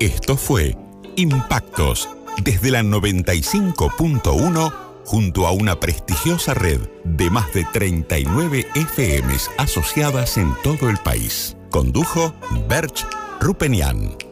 Esto fue Impactos desde la 95.1 junto a una prestigiosa red de más de 39 FMs asociadas en todo el país. Condujo Berch Rupenian.